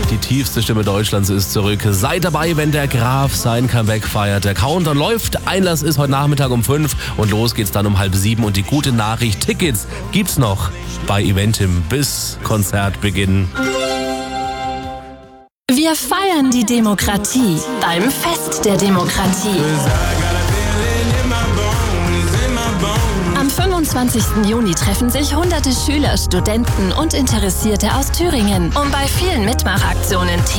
Die tiefste Stimme Deutschlands ist zurück. Seid dabei, wenn der Graf sein Comeback feiert. Der Countdown läuft. Einlass ist heute Nachmittag um 5 und los geht's dann um 6:30. Und die gute Nachricht, Tickets gibt's noch bei Eventim bis Konzertbeginn. Wir feiern die Demokratie beim Fest der Demokratie. Am 25. Juni treffen sich hunderte Schüler, Studenten und Interessierte aus Thüringen, um bei vielen Mitmachaktionen